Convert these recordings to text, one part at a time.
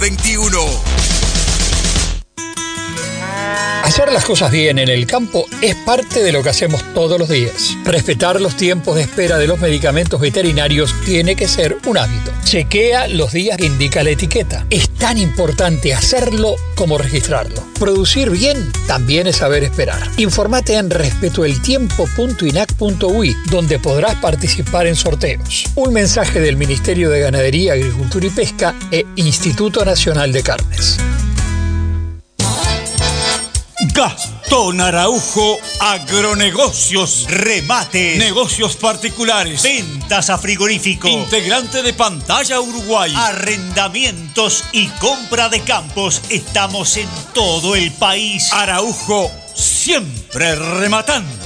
2021. Hacer las cosas bien en el campo es parte de lo que hacemos todos los días. Respetar los tiempos de espera de los medicamentos veterinarios tiene que ser un hábito. Chequea los días que indica la etiqueta. Es tan importante hacerlo como registrarlo. Producir bien también es saber esperar. Informate en respetoeltiempo.inac.ui, donde podrás participar en sorteos. Un mensaje del Ministerio de Ganadería, Agricultura y Pesca e Instituto Nacional de Carnes. Gastón Araujo Agronegocios. Remate. Negocios particulares. Ventas a frigorífico. Integrante de Pantalla Uruguay. Arrendamientos y compra de campos. Estamos en todo el país. Araujo siempre rematando.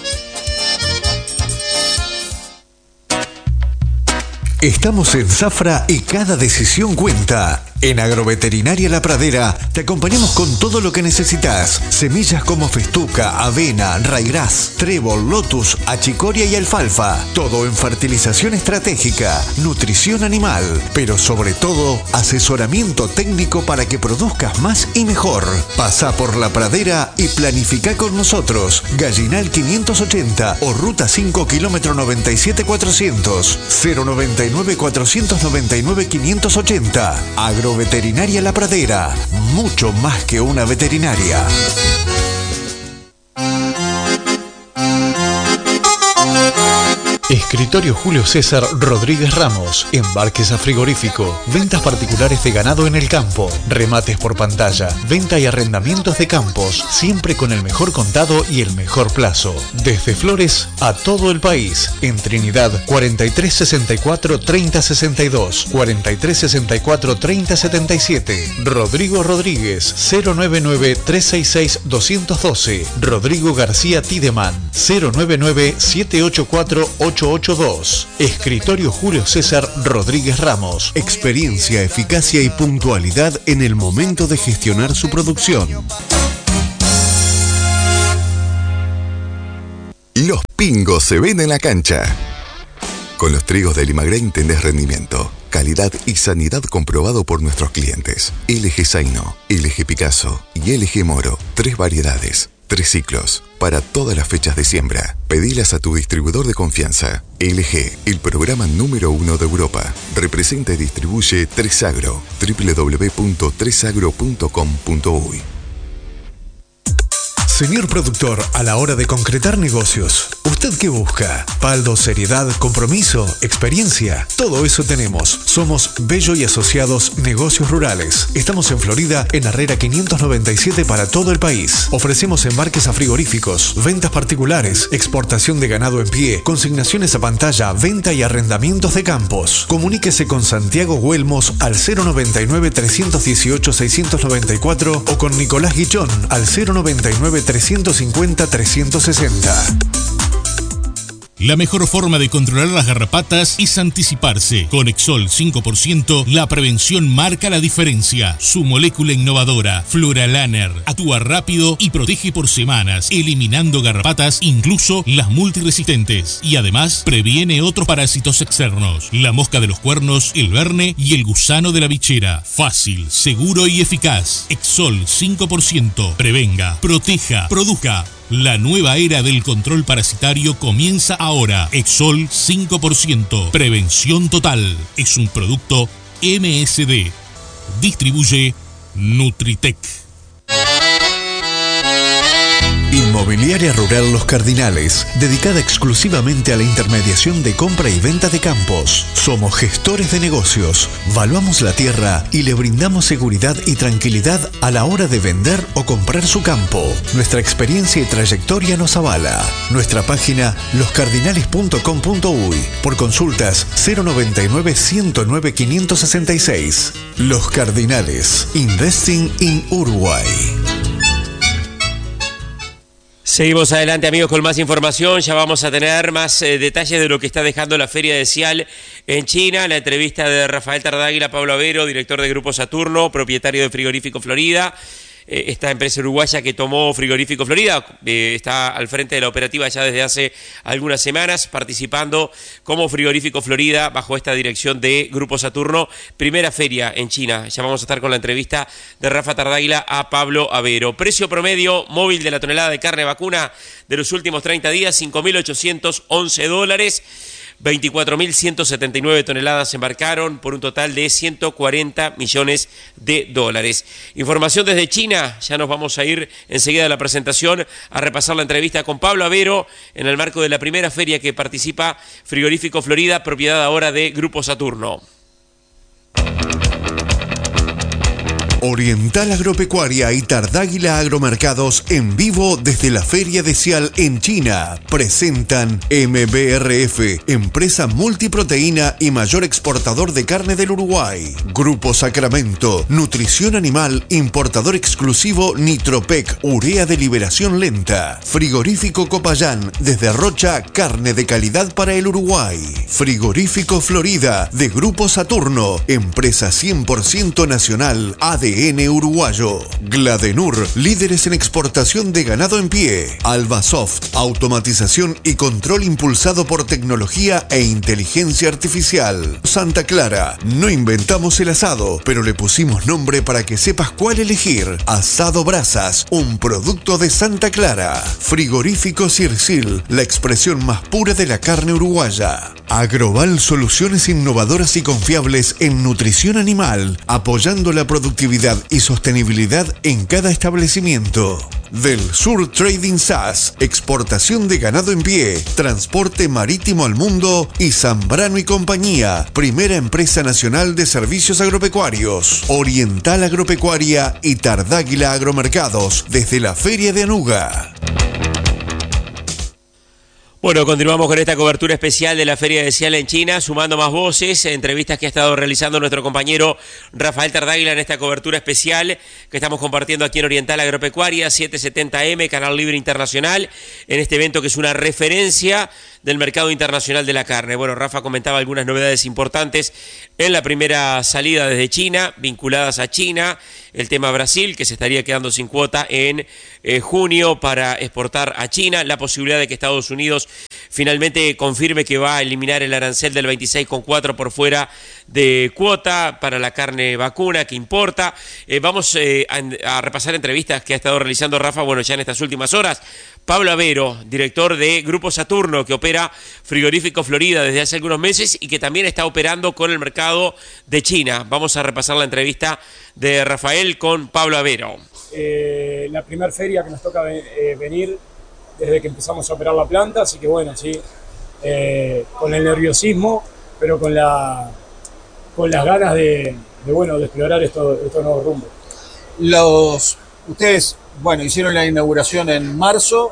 Estamos en Zafra y cada decisión cuenta. En Agroveterinaria La Pradera te acompañamos con todo lo que necesitas. Semillas como festuca, avena, raigras, trébol, lotus, achicoria y alfalfa. Todo en fertilización estratégica, nutrición animal, pero sobre todo asesoramiento técnico para que produzcas más y mejor. Pasá por La Pradera y planifica con nosotros. Gallinal 580 o Ruta 5 kilómetro 97400 099 499 580. Agroveterinaria La Pradera, mucho más que una veterinaria. Escritorio Julio César Rodríguez Ramos, embarques a frigorífico, ventas particulares de ganado en el campo, remates por pantalla, venta y arrendamientos de campos, siempre con el mejor contado y el mejor plazo. Desde Flores a todo el país, en Trinidad 4364 3062, 4364 3077, Rodrigo Rodríguez 099 366 212, Rodrigo García Tideman 099 784 882. Escritorio Julio César Rodríguez Ramos. Experiencia, eficacia y puntualidad en el momento de gestionar su producción. Los pingos se ven en la cancha. Con los trigos de Limagrain tenés rendimiento, calidad y sanidad comprobado por nuestros clientes. LG Zaino, LG Picasso y LG Moro. 3 variedades. 3 ciclos, para todas las fechas de siembra. Pedilas a tu distribuidor de confianza. LG, el programa número 1 de Europa. Representa y distribuye 3Agro. www.3agro.com.uy. Señor productor, a la hora de concretar negocios, ¿usted qué busca? ¿Paldo, seriedad, compromiso, experiencia? Todo eso tenemos. Somos Bello y Asociados Negocios Rurales. Estamos en Florida, en Herrera 597 para todo el país. Ofrecemos embarques a frigoríficos, ventas particulares, exportación de ganado en pie, consignaciones a pantalla, venta y arrendamientos de campos. Comuníquese con Santiago Huelmos al 099 318 694 o con Nicolás Guichón al 099 350 360. La mejor forma de controlar las garrapatas es anticiparse. Con Exol 5%, la prevención marca la diferencia. Su molécula innovadora, Floralaner, actúa rápido y protege por semanas, eliminando garrapatas, incluso las multiresistentes. Y además, previene otros parásitos externos. La mosca de los cuernos, el verne y el gusano de la bichera. Fácil, seguro y eficaz. Exol 5%. Prevenga, proteja, produzca. La nueva era del control parasitario comienza ahora. Exol 5%. Prevención total. Es un producto MSD. Distribuye Nutritec. Inmobiliaria Rural Los Cardinales, dedicada exclusivamente a la intermediación de compra y venta de campos. Somos gestores de negocios, valuamos la tierra y le brindamos seguridad y tranquilidad a la hora de vender o comprar su campo. Nuestra experiencia y trayectoria nos avala. Nuestra página loscardinales.com.uy. Por consultas 099 109 566. Los Cardinales, Investing in Uruguay. Seguimos adelante, amigos, con más información. Ya vamos a tener más detalles de lo que está dejando la Feria de Cial en China. La entrevista de Rafael Tardáguila, Pablo Avero, director de Grupo Saturno, propietario de Frigorífico Florida. esta empresa uruguaya que tomó Frigorífico Florida. Está al frente de la operativa ya desde hace algunas semanas, participando como Frigorífico Florida bajo esta dirección de Grupo Saturno. Primera feria en China. Ya vamos a estar con la entrevista de Rafa Tardáguila a Pablo Avero. Precio promedio móvil de la tonelada de carne vacuna de los últimos 30 días, $5.811. 24.179 toneladas se embarcaron por un total de $140 millones. Información desde China. Ya nos vamos a ir enseguida de la presentación a repasar la entrevista con Pablo Avero en el marco de la primera feria que participa Frigorífico Florida, propiedad ahora de Grupo Saturno. Oriental Agropecuaria y Tardáguila Agromercados en vivo desde la Feria de Cial en China presentan MBRF, empresa multiproteína y mayor exportador de carne del Uruguay. Grupo Sacramento, nutrición animal, importador exclusivo Nitropec, urea de liberación lenta. Frigorífico Copayán, desde Rocha, carne de calidad para el Uruguay. Frigorífico Florida, de Grupo Saturno, empresa 100% nacional, ADN uruguayo. Gladenur, líderes en exportación de ganado en pie. Albasoft, automatización y control impulsado por tecnología e inteligencia artificial. Santa Clara, no inventamos el asado, pero le pusimos nombre para que sepas cuál elegir. Asado Brasas, un producto de Santa Clara. Frigorífico Circil, la expresión más pura de la carne uruguaya. Agroval, soluciones innovadoras y confiables en nutrición animal, apoyando la productividad y sostenibilidad en cada establecimiento. Del Sur Trading SAS, exportación de ganado en pie, transporte marítimo al mundo, y Zambrano y Compañía, primera empresa nacional de servicios agropecuarios. Oriental Agropecuaria y Tardáguila Agromercados, desde la Feria de Anuga. Bueno, continuamos con esta cobertura especial de la Feria de Cial en China, sumando más voces, entrevistas que ha estado realizando nuestro compañero Rafael Tardáguila en esta cobertura especial que estamos compartiendo aquí en Oriental Agropecuaria, 770M, Canal Libre Internacional, en este evento que es una referencia del mercado internacional de la carne. Bueno, Rafa comentaba algunas novedades importantes en la primera salida desde China, vinculadas a China, el tema Brasil, que se estaría quedando sin cuota en junio para exportar a China, la posibilidad de que Estados Unidos finalmente confirme que va a eliminar el arancel del 26,4 por fuera de cuota para la carne vacuna que importa. Vamos a repasar entrevistas que ha estado realizando Rafa, bueno, ya en estas últimas horas. Pablo Avero, director de Grupo Saturno, que opera Frigorífico Florida desde hace algunos meses y que también está operando con el mercado de China. Vamos a repasar la entrevista de Rafael con Pablo Avero. La primera feria que nos toca venir desde que empezamos a operar la planta, así que bueno, sí, con el nerviosismo, pero con las ganas de explorar estos nuevos rumbos. Ustedes, bueno, hicieron la inauguración en marzo.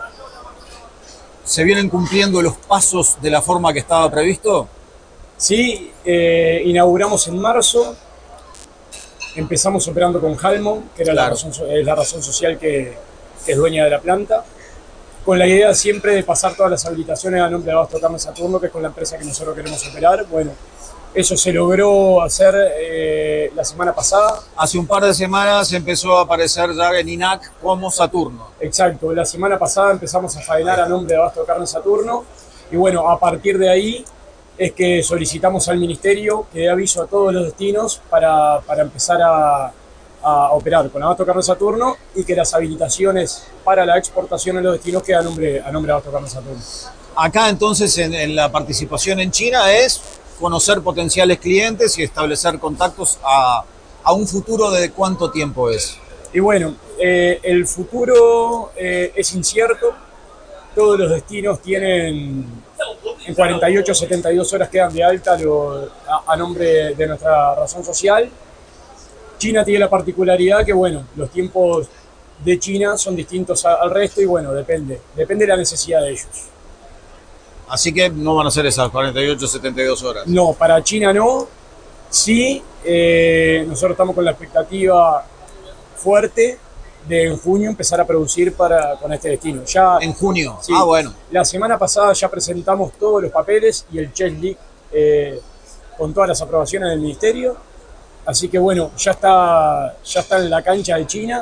¿Se vienen cumpliendo los pasos de la forma que estaba previsto? Sí, inauguramos en marzo. Empezamos operando con Halmon, que era la razón social que es dueña de la planta, con la idea siempre de pasar todas las habilitaciones a nombre de Abasto Carne Saturno, que es con la empresa que nosotros queremos operar. Bueno, eso se logró hacer la semana pasada. Hace un par de semanas empezó a aparecer ya en INAC como Saturno. Exacto, la semana pasada empezamos a faenar a nombre de Abasto Carne Saturno, y bueno, a partir de ahí es que solicitamos al Ministerio que dé aviso a todos los destinos para empezar a operar con Abasto Carne Saturno, y que las habilitaciones para la exportación en los destinos queden a nombre de Abasto Carne Saturno. Acá entonces en la participación en China es conocer potenciales clientes y establecer contactos a un futuro de cuánto tiempo es. Y bueno, el futuro es incierto. Todos los destinos tienen en 48 o 72 horas quedan de alta a nombre de nuestra razón social. China tiene la particularidad que, bueno, los tiempos de China son distintos al resto y, bueno, depende de la necesidad de ellos. Así que no van a ser esas 48 o 72 horas. No, para China no. Sí, nosotros estamos con la expectativa fuerte de en junio empezar a producir con este destino. Ya, ¿en junio? Sí, bueno. La semana pasada ya presentamos todos los papeles y el checklist con todas las aprobaciones del Ministerio. Así que bueno, ya está en la cancha de China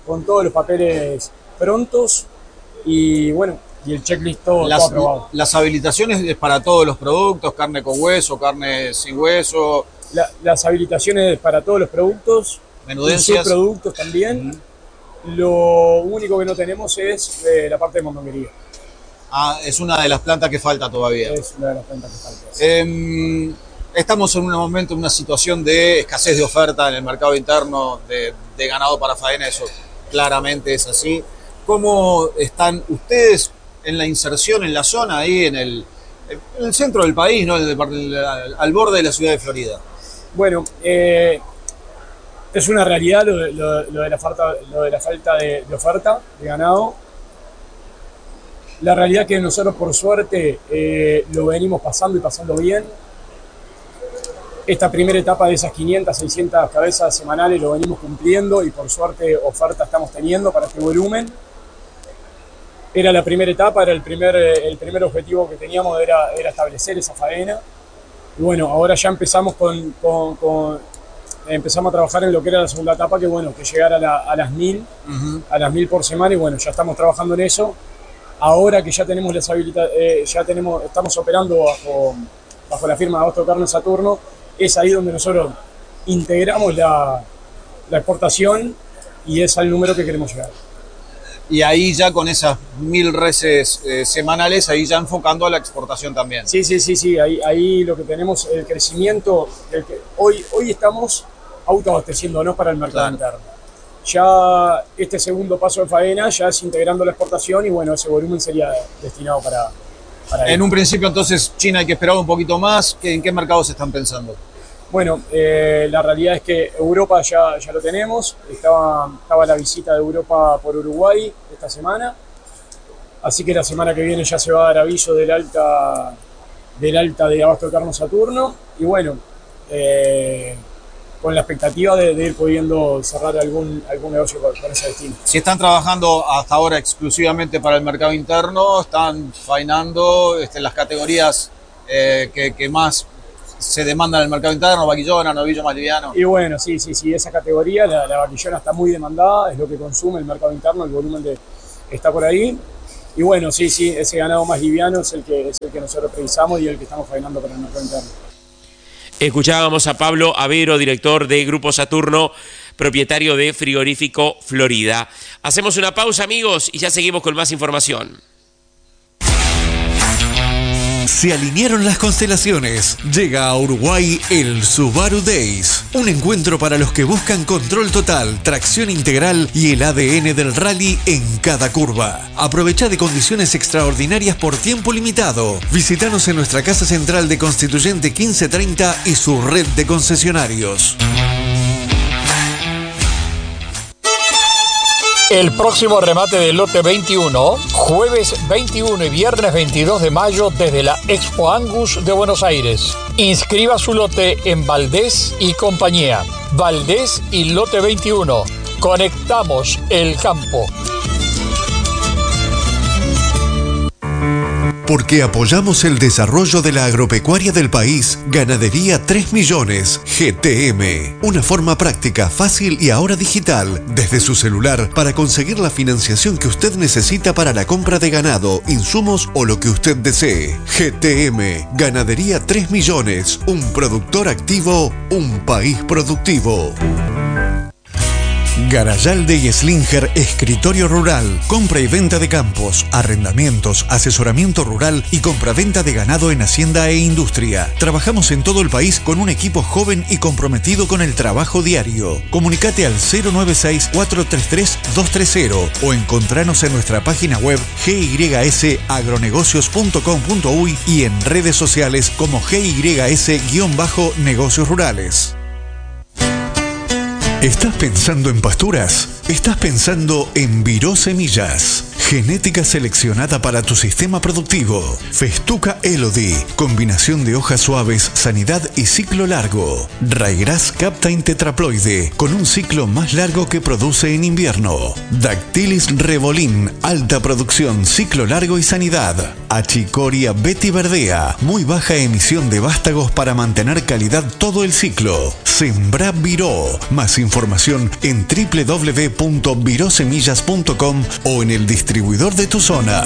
con todos los papeles prontos y bueno, y el checklist todo aprobado. Las habilitaciones es para todos los productos, carne con hueso, carne sin hueso. Las habilitaciones para todos los productos, menudencias, subproductos también. Lo único que no tenemos es la parte de mondonguería. Es una de las plantas que falta todavía. Es una de las plantas que falta. Estamos en un momento, en una situación de escasez de oferta en el mercado interno de ganado para faena, eso claramente es así. ¿Cómo están ustedes en la inserción en la zona, ahí en el centro del país, ¿no? Al borde de la ciudad de Florida? Bueno, es una realidad lo de la falta de oferta de ganado. La realidad es que nosotros, por suerte, lo venimos pasando y pasando bien. Esta primera etapa de esas 500, 600 cabezas semanales lo venimos cumpliendo y por suerte oferta estamos teniendo para este volumen. Era la primera etapa, era el primer objetivo que teníamos, era establecer esa faena. Y bueno, ahora ya empezamos empezamos a trabajar en lo que era la segunda etapa, que bueno, que llegara a las 1000, a las 1000 por semana, y bueno, ya estamos trabajando en eso. Ahora que ya tenemos las estamos operando bajo la firma de Abasto de Carne Saturno, es ahí donde nosotros integramos la exportación y es al número que queremos llegar. Y ahí ya con esas 1000 reses semanales, ahí ya enfocando a la exportación también. Sí, ahí lo que tenemos, el crecimiento, hoy estamos autoabasteciéndonos para el mercado interno. Ya este segundo paso de faena ya es integrando la exportación y bueno, ese volumen sería destinado para en un principio entonces China hay que esperar un poquito más. ¿En qué mercados están pensando? Bueno, la realidad es que Europa ya lo tenemos. Estaba la visita de Europa por Uruguay esta semana. Así que la semana que viene ya se va a dar aviso del alta de Abasto de Carne Saturno. Y bueno, con la expectativa de ir pudiendo cerrar algún negocio con ese destino. Si están trabajando hasta ahora exclusivamente para el mercado interno, están faenando las categorías que más se demandan en el mercado interno, vaquillona, novillo más liviano. Y bueno, sí, esa categoría, la vaquillona está muy demandada, es lo que consume el mercado interno, el volumen está por ahí. Y bueno, sí, ese ganado más liviano es el que nosotros precisamos y el que estamos faenando para el mercado interno. Escuchábamos a Pablo Avero, director de Grupo Saturno, propietario de Frigorífico Florida. Hacemos una pausa, amigos, y ya seguimos con más información. Se alinearon las constelaciones. Llega a Uruguay el Subaru Days. Un encuentro para los que buscan control total, tracción integral y el ADN del rally en cada curva. Aprovecha de condiciones extraordinarias por tiempo limitado. Visítanos en nuestra casa central de Constituyente 1530 y su red de concesionarios. El próximo remate del lote 21, jueves 21 y viernes 22 de mayo desde la Expo Angus de Buenos Aires. Inscriba su lote en Valdés y compañía. Valdés y lote 21. Conectamos el campo. Porque apoyamos el desarrollo de la agropecuaria del país, Ganadería 3 Millones, GTM. Una forma práctica, fácil y ahora digital, desde su celular, para conseguir la financiación que usted necesita para la compra de ganado, insumos o lo que usted desee. GTM, Ganadería 3 Millones, un productor activo, un país productivo. Garayalde y Slinger, escritorio rural, compra y venta de campos, arrendamientos, asesoramiento rural y compraventa de ganado en hacienda e industria. Trabajamos en todo el país con un equipo joven y comprometido con el trabajo diario. Comunicate al 096-433-230 o encontranos en nuestra página web gysagronegocios.com.uy y en redes sociales como GYS-negocios rurales. ¿Estás pensando en pasturas? ¿Estás pensando en Viró Semillas? Genética seleccionada para tu sistema productivo. Festuca Elodie. Combinación de hojas suaves, sanidad y ciclo largo. Ryegrass Captain Tetraploide. Con un ciclo más largo que produce en invierno. Dactylis Revolin. Alta producción, ciclo largo y sanidad. Achicoria Betty Verdea. Muy baja emisión de vástagos para mantener calidad todo el ciclo. Sembra Viró. Más información en www.virosemillas.com o en el distribuidor de tu zona.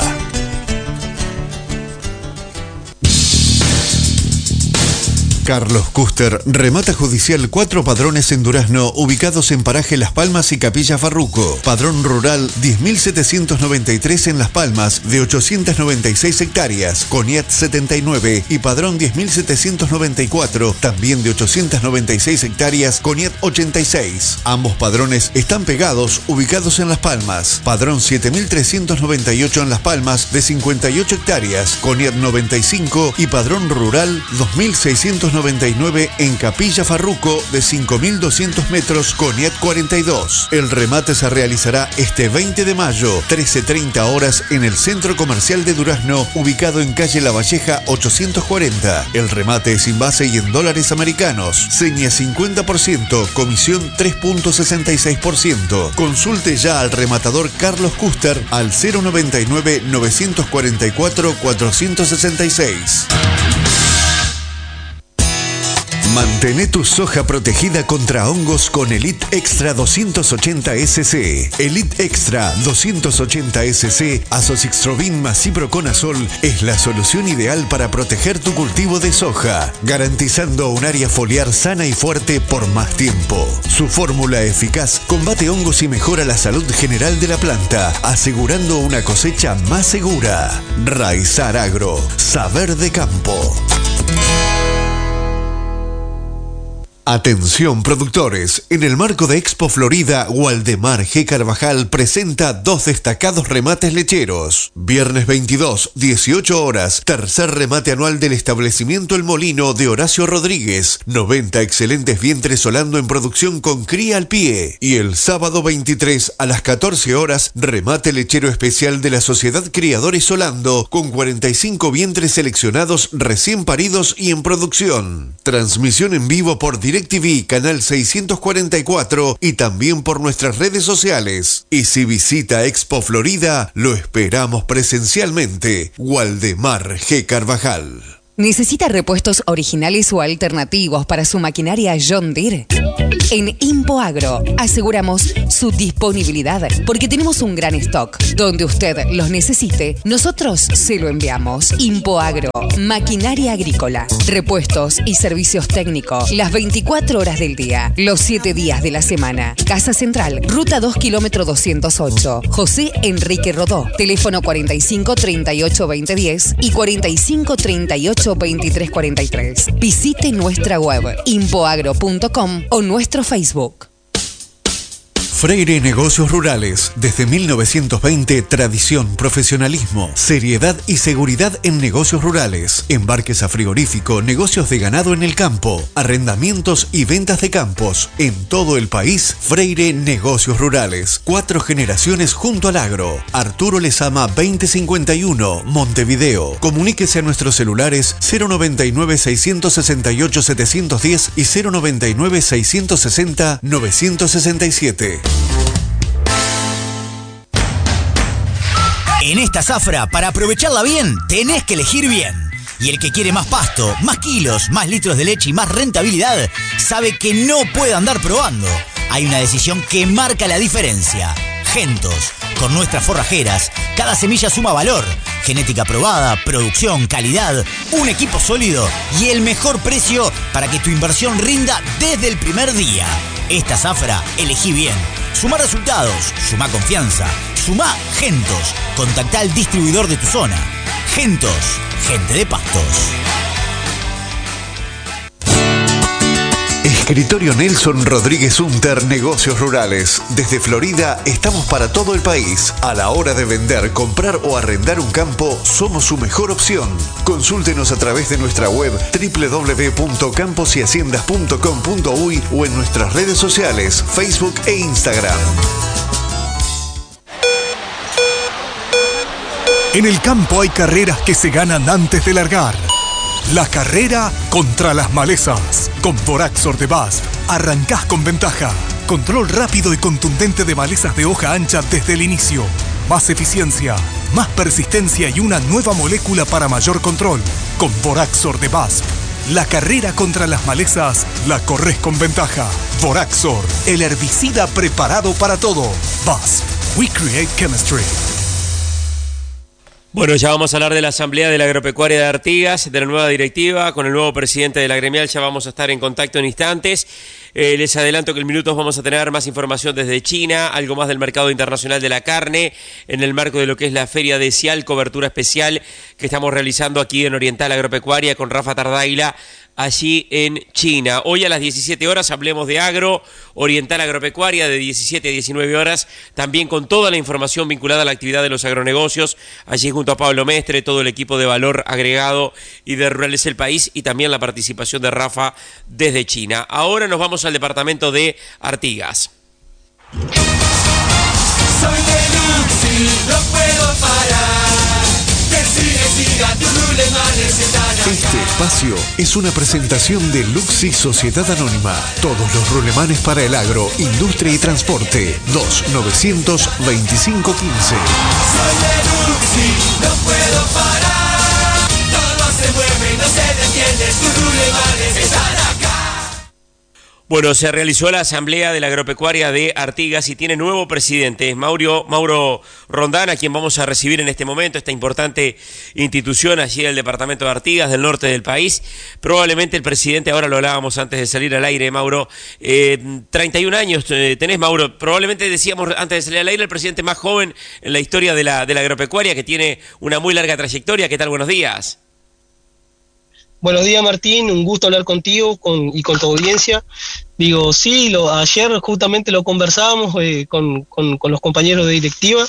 Carlos Custer, remata judicial 4 padrones en Durazno, ubicados en paraje Las Palmas y Capilla Farruco. Padrón rural 10.793 en Las Palmas, de 896 hectáreas, Coniat 79, y padrón 10.794, también de 896 hectáreas, Coniat 86. Ambos padrones están pegados, ubicados en Las Palmas. Padrón 7.398 en Las Palmas, de 58 hectáreas, Coniat 95, y padrón rural 2.699 en Capilla Farruco, de 5.200 metros, Coniat 42. El remate se realizará este 20 de mayo, 13:30 horas, en el Centro Comercial de Durazno, ubicado en calle La Valleja 840. El remate es sin base y en dólares americanos. Seña 50%, comisión 3.66%. Consulte ya al rematador Carlos Custer al 099-944-466. Mantén tu soja protegida contra hongos con Elite Extra 280 SC. Elite Extra 280 SC, Azosixtrobin más Ciproconazol, es la solución ideal para proteger tu cultivo de soja, garantizando un área foliar sana y fuerte por más tiempo. Su fórmula eficaz combate hongos y mejora la salud general de la planta, asegurando una cosecha más segura. Raizar Agro, saber de campo. Atención productores, en el marco de Expo Florida, Waldemar G. Carvajal presenta 2 destacados remates lecheros. Viernes 22, 18 horas, tercer remate anual del establecimiento El Molino de Horacio Rodríguez. 90 excelentes vientres solando en producción con cría al pie. Y el sábado 23 a las 14 horas, remate lechero especial de la Sociedad Criadores Solando, con 45 vientres seleccionados recién paridos y en producción. Transmisión en vivo por DirecTV, canal 644, y también por nuestras redes sociales. Y si visita Expo Florida, lo esperamos presencialmente. Waldemar G. Carvajal. ¿Necesita repuestos originales o alternativos para su maquinaria John Deere? En ImpoAgro aseguramos su disponibilidad porque tenemos un gran stock. Donde usted los necesite, nosotros se lo enviamos. ImpoAgro, maquinaria agrícola, repuestos y servicios técnicos, las 24 horas del día, los 7 días de la semana. Casa Central, Ruta 2, kilómetro 208. José Enrique Rodó, teléfono 45 38 20 10 y 45 38 2343. Visite nuestra web impoagro.com o nuestro Facebook. Freire Negocios Rurales. Desde 1920, tradición, profesionalismo, seriedad y seguridad en negocios rurales. Embarques a frigorífico, negocios de ganado en el campo, arrendamientos y ventas de campos. En todo el país, Freire Negocios Rurales. 4 generaciones junto al agro. Arturo Lezama 2051, Montevideo. Comuníquese a nuestros celulares 099-668-710 y 099-660-967. En esta zafra, para aprovecharla bien, tenés que elegir bien. Y el que quiere más pasto, más kilos, más litros de leche y más rentabilidad, sabe que no puede andar probando. Hay una decisión que marca la diferencia. Gentos. Con nuestras forrajeras, cada semilla suma valor. Genética probada, producción, calidad, un equipo sólido y el mejor precio para que tu inversión rinda desde el primer día. Esta zafra, elegí bien. Suma resultados, suma confianza, suma Gentos. Contactá al distribuidor de tu zona. Gentos, gente de pastos. Escritorio Nelson Rodríguez Hunter, Negocios Rurales. Desde Florida estamos para todo el país. A la hora de vender, comprar o arrendar un campo, somos su mejor opción. Consúltenos a través de nuestra web www.camposyhaciendas.com.uy o en nuestras redes sociales, Facebook e Instagram. En el campo hay carreras que se ganan antes de largar. La carrera contra las malezas. Con Borax Ordebas arrancás con ventaja. Control rápido y contundente de malezas de hoja ancha desde el inicio. Más eficiencia, más persistencia y una nueva molécula para mayor control. Con Voraxor de BASF. La carrera contra las malezas la corres con ventaja. Voraxor, el herbicida preparado para todo. BASF. We create chemistry. Bueno, ya vamos a hablar de la asamblea de la agropecuaria de Artigas, de la nueva directiva, con el nuevo presidente de la gremial, ya vamos a estar en contacto en instantes. Les adelanto que en minutos vamos a tener más información desde China, algo más del mercado internacional de la carne, en el marco de lo que es la Feria de Cial, cobertura especial que estamos realizando aquí en Oriental Agropecuaria con Rafa Tardaila, allí en China. Hoy a las 17 horas hablemos de agro, Oriental Agropecuaria, de 17 a 19 horas, también con toda la información vinculada a la actividad de los agronegocios, allí junto a Pablo Mestre, todo el equipo de Valor Agregado y de Rurales El País, y también la participación de Rafa desde China. Ahora nos vamos al departamento de Artigas. Soy de Luxi, no puedo parar. Este espacio es una presentación de Luxi Sociedad Anónima. Todos los rulemanes para el agro, industria y transporte. 2-900-2515. Soy de Luxi, no puedo parar. Todo se mueve, no se detiene. Tus rulemanes están acá. Bueno, se realizó la asamblea de la agropecuaria de Artigas y tiene nuevo presidente, es Mauro Rondán, a quien vamos a recibir en este momento, esta importante institución allí en el departamento de Artigas, del norte del país. Probablemente el presidente, ahora lo hablábamos antes de salir al aire, Mauro, 31 años tenés, Mauro, probablemente decíamos antes de salir al aire, el presidente más joven en la historia de la agropecuaria, que tiene una muy larga trayectoria. ¿Qué tal? Buenos días. Buenos días, Martín, un gusto hablar contigo y con tu audiencia. Digo, sí, ayer justamente lo conversábamos con los compañeros de directiva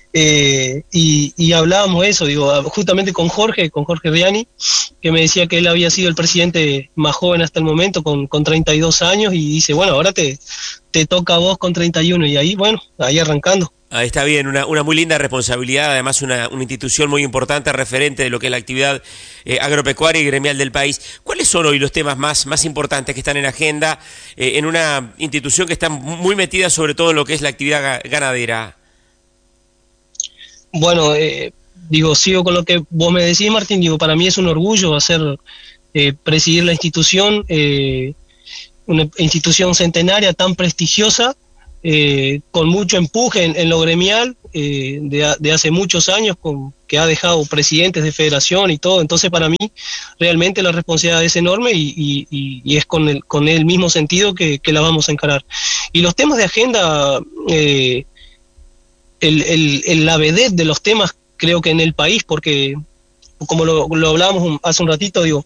y hablábamos eso, digo, justamente con Jorge Riani, que me decía que él había sido el presidente más joven hasta el momento, con 32 años, y dice, bueno, ahora te toca a vos con 31, y ahí, bueno, ahí arrancando. Ahí está bien, una muy linda responsabilidad, además una institución muy importante, referente de lo que es la actividad agropecuaria y gremial del país. ¿Cuáles son hoy los temas más importantes que están en agenda en una institución que está muy metida sobre todo en lo que es la actividad ganadera? Bueno, digo, sigo con lo que vos me decís, Martín, digo, para mí es un orgullo presidir la institución, una institución centenaria tan prestigiosa, con mucho empuje en lo gremial, de hace muchos años, que ha dejado presidentes de federación y todo. Entonces, para mí realmente la responsabilidad es enorme y es con el mismo sentido que la vamos a encarar. Y los temas de agenda, la vedette de los temas, creo que en el país, porque como lo hablábamos hace un ratito, digo,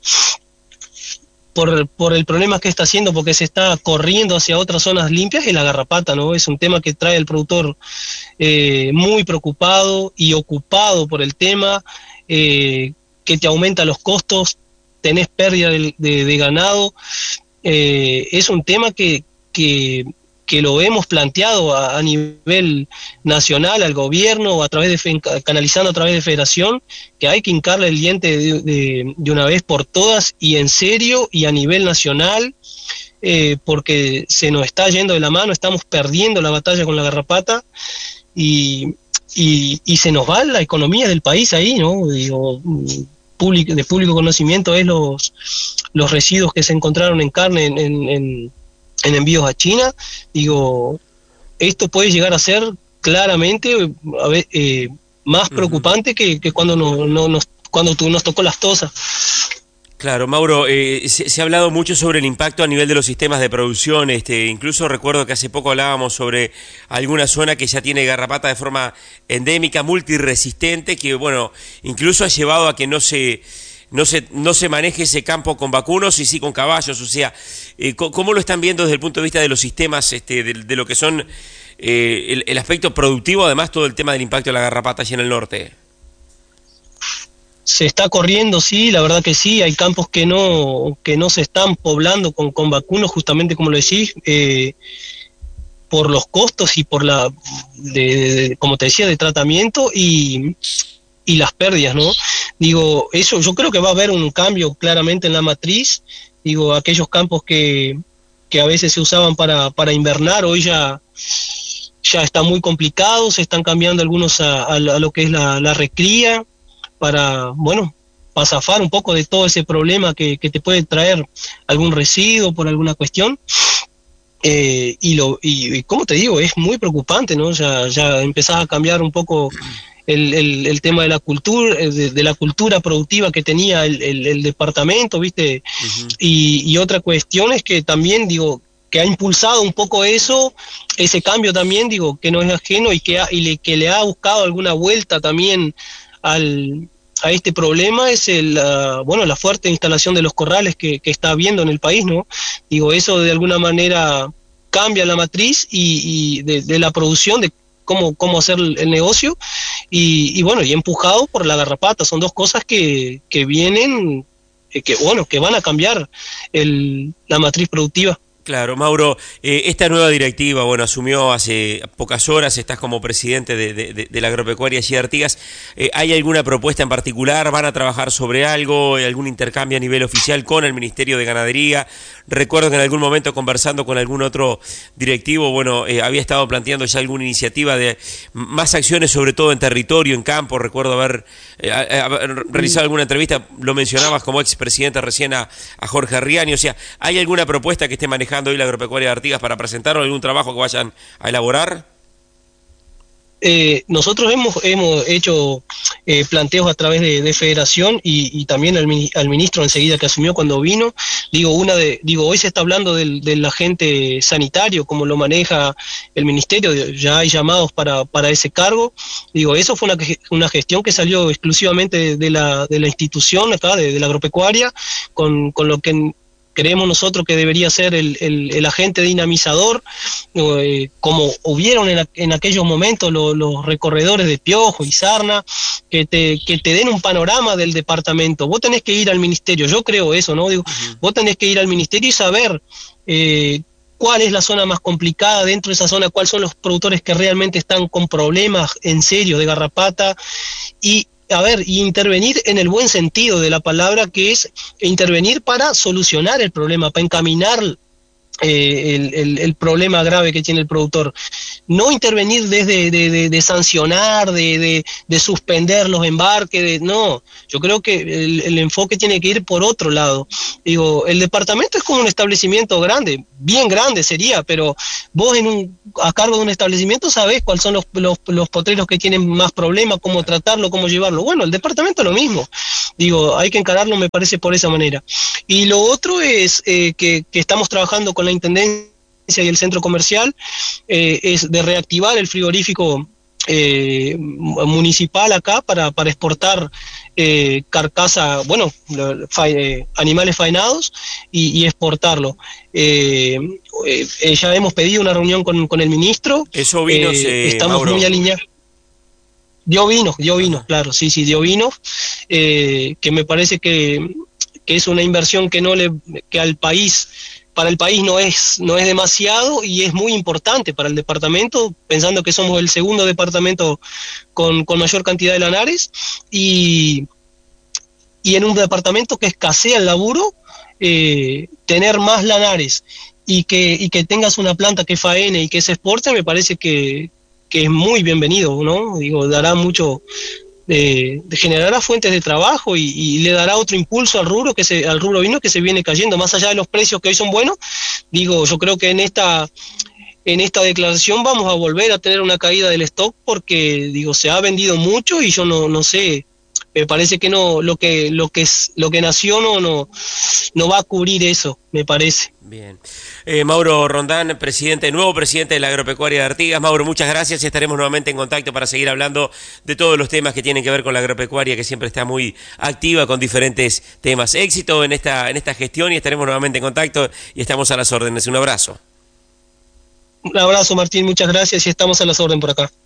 por el problema que está haciendo, porque se está corriendo hacia otras zonas limpias, es la garrapata, ¿no? Es un tema que trae al productor muy preocupado y ocupado por el tema, que te aumenta los costos, tenés pérdida de ganado. Es un tema que lo hemos planteado a nivel nacional al gobierno, canalizando a través de federación, que hay que hincarle el diente de una vez por todas y en serio y a nivel nacional, porque se nos está yendo de la mano, estamos perdiendo la batalla con la garrapata y se nos va la economía del país ahí, ¿no? Digo, de público conocimiento es los residuos que se encontraron en carne en envíos a China. Digo, esto puede llegar a ser claramente más preocupante que cuando nos tocó las tosas. Claro, Mauro, se ha hablado mucho sobre el impacto a nivel de los sistemas de producción, incluso recuerdo que hace poco hablábamos sobre alguna zona que ya tiene garrapata de forma endémica, multiresistente, que bueno, incluso ha llevado a que no se maneje ese campo con vacunos y sí con caballos. O sea, ¿cómo lo están viendo desde el punto de vista de los sistemas, de lo que son el aspecto productivo, además todo el tema del impacto de la garrapata allí en el norte? Se está corriendo, sí, la verdad que sí. Hay campos que no se están poblando con vacunos, justamente como lo decís, por los costos y por como te decía, de tratamiento y las pérdidas, ¿no? Digo, eso yo creo que va a haber un cambio claramente en la matriz. Digo, aquellos campos que a veces se usaban para invernar, hoy ya ya está muy complicado, se están cambiando algunos a lo que es la recría, para, bueno, para zafar un poco de todo ese problema que te puede traer algún residuo por alguna cuestión. Y como te digo, es muy preocupante, ¿no? Ya empezás a cambiar un poco el tema de la cultura, de la cultura productiva que tenía el departamento, ¿viste? Uh-huh. Y otra cuestión es que también, digo, que ha impulsado un poco ese cambio también, digo, que no es ajeno y que le ha buscado alguna vuelta también a este problema, es la fuerte instalación de los corrales que está habiendo en el país, ¿no? Digo, eso de alguna manera cambia la matriz y de la producción, de cómo hacer el negocio, y empujado por la garrapata. Son dos cosas que vienen, que van a cambiar la matriz productiva. Claro, Mauro, esta nueva directiva, asumió hace pocas horas, estás como presidente de la agropecuaria allí de Artigas. ¿Hay alguna propuesta en particular? ¿Van a trabajar sobre algo? ¿Algún intercambio a nivel oficial con el Ministerio de Ganadería? Recuerdo que en algún momento, conversando con algún otro directivo, había estado planteando ya alguna iniciativa de más acciones, sobre todo en territorio, en campo. Recuerdo haber realizado alguna entrevista, lo mencionabas como expresidente recién a Jorge Arriani. O sea, ¿hay alguna propuesta que esté manejando hoy la agropecuaria de Artigas para presentar o algún trabajo que vayan a elaborar? Nosotros hemos hecho planteos a través de Federación y también al ministro enseguida que asumió cuando vino. Hoy se está hablando del agente sanitario, como lo maneja el ministerio, ya hay llamados para ese cargo. Eso fue una gestión que salió exclusivamente de la institución acá, de la agropecuaria, con lo que creemos nosotros que debería ser el agente dinamizador, como hubieron en aquellos momentos los recorredores de piojo y sarna, que te den un panorama del departamento. Vos tenés que ir al ministerio, yo creo eso, ¿no? Vos tenés que ir al ministerio y saber cuál es la zona más complicada dentro de esa zona, cuáles son los productores que realmente están con problemas en serio de garrapata, y intervenir en el buen sentido de la palabra, que es intervenir para solucionar el problema, para encaminar el problema grave que tiene el productor. No intervenir desde de sancionar, de suspender los embarques, no. Yo creo que el enfoque tiene que ir por otro lado. El departamento es como un establecimiento grande, bien grande sería, pero vos a cargo de un establecimiento sabés cuáles son los potreros que tienen más problemas, cómo tratarlo, cómo llevarlo. Bueno, el departamento es lo mismo. Hay que encararlo, me parece, por esa manera. Y lo otro es que estamos trabajando con la Intendencia y el centro comercial, es de reactivar el frigorífico municipal acá para exportar carcasa, animales faenados y exportarlo. Ya hemos pedido una reunión con el ministro. Eso vino, estamos Mauro. Muy alineados. Dio vino, claro, sí, dio vino, que me parece que es una inversión que al país, para el país no es demasiado, y es muy importante para el departamento, pensando que somos el segundo departamento con mayor cantidad de lanares, y en un departamento que escasea el laburo, tener más lanares y que tengas una planta que faene y que se exporte, me parece que es muy bienvenido, ¿no? Dará mucho, generará fuentes de trabajo y le dará otro impulso al rubro vino que se viene cayendo, más allá de los precios que hoy son buenos. Yo creo que en esta declaración vamos a volver a tener una caída del stock, porque se ha vendido mucho, y yo no sé, me parece que no, lo que nació no va a cubrir eso, me parece. Bien. Mauro Rondán, nuevo presidente de la agropecuaria de Artigas. Mauro, muchas gracias, y estaremos nuevamente en contacto para seguir hablando de todos los temas que tienen que ver con la agropecuaria, que siempre está muy activa con diferentes temas. Éxito en esta gestión, y estaremos nuevamente en contacto y estamos a las órdenes. Un abrazo. Un abrazo, Martín, muchas gracias, y estamos a las órdenes por acá.